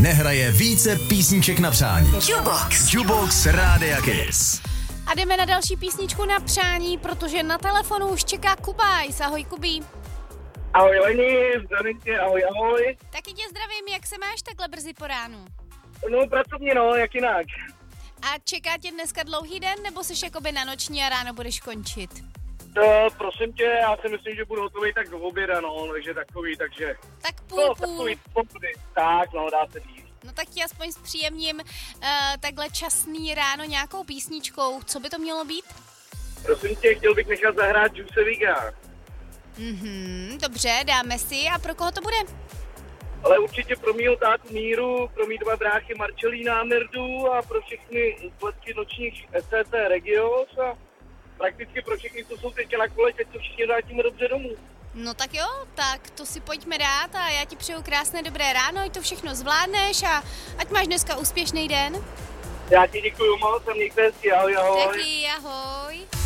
nehraje více písniček na přání. Jukebox Rádia Kiss. A jdeme na další písničku na přání, protože na telefonu už čeká Kubajs. Ahoj, Kubí. Ahoj Leni, zdravím tě, ahoj. Taky tě zdravím, jak se máš takhle brzy po ránu? No pracovně jak jinak. A čeká tě dneska dlouhý den, nebo jsi jakoby na noční a ráno budeš končit? Prosím tě, já si myslím, že budu hotový tak do oběda, takže takže... Tak půl. Tak, dá se říct. No tak ti aspoň zpříjemním takhle časný ráno nějakou písničkou. Co by to mělo být? Prosím tě, chtěl bych nechat zahrát Juice Viga. Dobře, dáme si. A pro koho to bude? Ale určitě pro mýho tátu Míru, pro mý dva bráchy Marcelína a Mirdu a pro všechny spletky nočních SCT Regios a prakticky pro všechny, co jsou teď na kole, teď to všichni vrátíme dobře domů. No tak jo, tak to si pojďme dát a já ti přeju krásné dobré ráno, ať to všechno zvládneš a ať máš dneska úspěšný den. Já ti děkuju moc a mějte hezky, ahoj. Taky, ahoj.